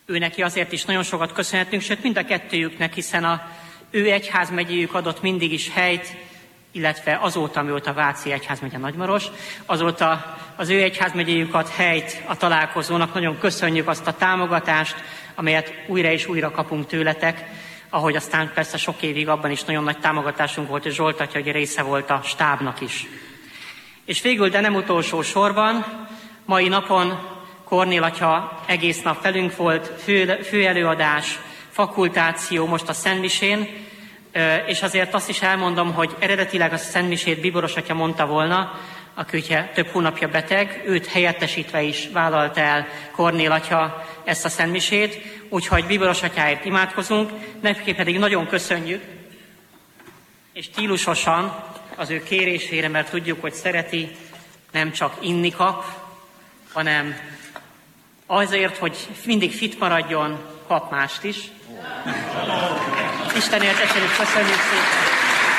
Őneki azért is nagyon sokat köszönhetünk, sőt mind a kettőjüknek, hiszen a ő egyházmegyéjük adott mindig is helyt, illetve azóta, amióta Váci egyházmegye Nagymaros, azóta az ő egyházmegyéjük ad helyt a találkozónak. Nagyon köszönjük azt a támogatást, amelyet újra és újra kapunk tőletek, ahogy aztán persze sok évig abban is nagyon nagy támogatásunk volt, és Zsolt atya, hogy része volt a stábnak is. És végül, de nem utolsó sorban, mai napon Kornél atya egész nap velünk volt, főelőadás, fakultáció most a szentmisén, és azért azt is elmondom, hogy eredetileg a szentmisét Bíboros atya mondta volna, aki ugye több hónapja beteg, őt helyettesítve is vállalta el Kornél atya ezt a szentmisét, úgyhogy Bíboros atyáért imádkozunk, neki pedig nagyon köszönjük, és stílusosan az ő kérésére, mert tudjuk, hogy szereti, nem csak inni kap, hanem azért, hogy mindig fit maradjon, kap mást is. Istenért eserét köszönjük szépen!